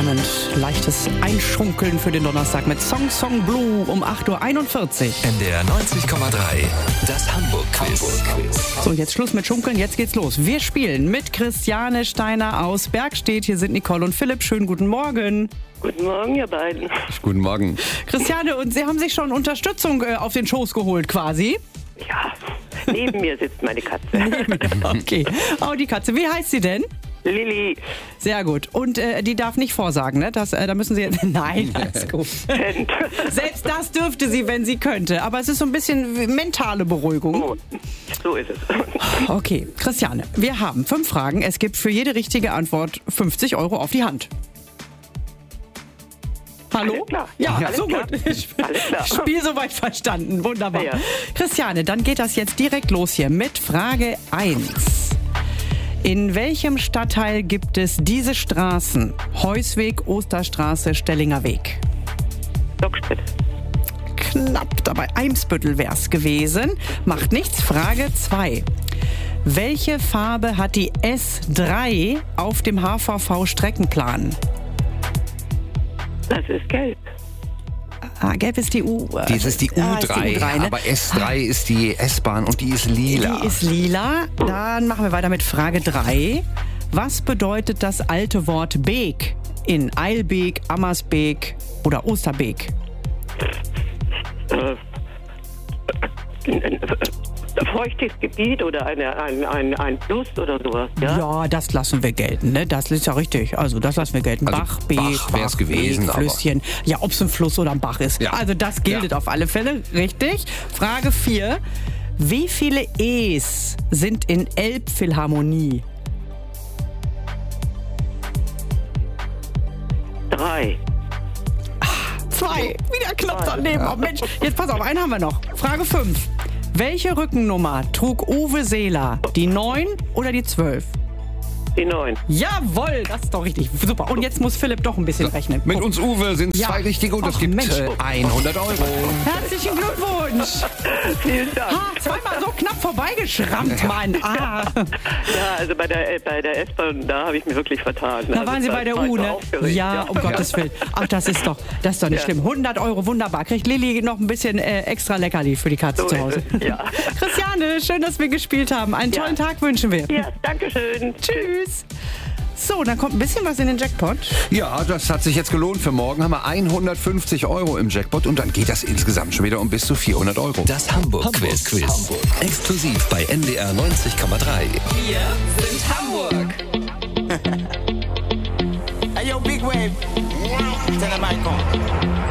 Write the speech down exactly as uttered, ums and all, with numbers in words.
Diamond. Leichtes Einschunkeln für den Donnerstag mit Song Song Blue um acht Uhr einundvierzig. N D R neunzig Komma drei, das Hamburg-Quiz. So, jetzt Schluss mit Schunkeln, jetzt geht's los. Wir spielen mit Christiane Steiner aus Bergstedt. Hier sind Nicole und Philipp. Schönen guten Morgen. Guten Morgen, ihr beiden. Guten Morgen. Christiane, und Sie haben sich schon Unterstützung äh, auf den Schoß geholt quasi? Ja, neben mir sitzt meine Katze. Okay. Oh, die Katze. Wie heißt sie denn? Lilly. Sehr gut. Und äh, die darf nicht vorsagen, ne? Das, äh, da müssen Sie jetzt... Nein, alles gut. Selbst das dürfte sie, wenn sie könnte. Aber es ist so ein bisschen mentale Beruhigung. Oh, so ist es. Okay, Christiane, wir haben fünf Fragen. Es gibt für jede richtige Antwort fünfzig Euro auf die Hand. Hallo? Alles klar. Ja, Alles so klar. gut. Alles klar. Spiel soweit verstanden. Wunderbar. Ja, ja. Christiane, dann geht das jetzt direkt los hier mit Frage eins. In welchem Stadtteil gibt es diese Straßen? Heusweg, Osterstraße, Stellinger Weg. Stockstedt. Knapp dabei. Eimsbüttel wär's gewesen. Macht nichts. Frage zwei. Welche Farbe hat die S drei auf dem H V V-Streckenplan? Das ist gelb. Ah, gelb ist die U. Äh, Dies ist die U drei, ah, ist die U drei, ne? aber S drei ist die S-Bahn und die ist lila. Die ist lila. Dann machen wir weiter mit Frage drei. Was bedeutet das alte Wort Beek in Eilbeek, Ammersbeek oder Osterbeek? Äh, ein, ein, ein feuchtes Gebiet oder eine, ein, ein, ein Fluss oder sowas, ja? Ja, das lassen wir gelten, ne? Das ist ja richtig. Also das lassen wir gelten. Also Bach, Beek, Bach wär's Bach, gewesen, Beek, aber- Flüsschen. Ja, ob es ein Fluss oder ein Bach ist. Ja. Also das gilt Ja. auf alle Fälle. Richtig. Frage vier. Wie viele E's sind in Elbphilharmonie? Drei. Zwei. Wieder knapp daneben. Oh, Mensch, jetzt pass auf, einen haben wir noch. Frage fünf. Welche Rückennummer trug Uwe Seeler? Die neun oder die zwölf? Die neun. Jawohl, das ist doch richtig. Super. Und jetzt muss Philipp doch ein bisschen rechnen. Mit Guck. uns, Uwe, sind es Ja. zwei richtige und Ach, es gibt Mensch. äh, hundert Euro. Herzlichen Glückwunsch. Vielen Dank. Ha, zweimal so knapp vorbeigeschrammt, Mann. Ah. Ja, also bei der, bei der S-Bahn, da habe ich mich wirklich vertan. Da Also waren Sie da bei der war ich U, so ne? aufgeregt, Ja, um Gottes Willen. Ach, das ist doch, das ist doch nicht Ja. schlimm. hundert Euro, wunderbar. Kriegt Lilly noch ein bisschen äh, extra Leckerli für die Katze So zu ist Hause. es, ja. Christiane, schön, dass wir gespielt haben. Einen Ja. tollen Tag wünschen wir. Ja, danke schön. Tschüss. So, dann kommt ein bisschen was in den Jackpot. Ja, das hat sich jetzt gelohnt. Für morgen haben wir hundertfünfzig Euro im Jackpot und dann geht das insgesamt schon wieder um bis zu vierhundert Euro. Das Hamburg-Quiz. Hamburg. Hamburg. Exklusiv bei N D R neunzig Komma drei. Wir sind Hamburg. Hey, yo, big wave. Tell them I come.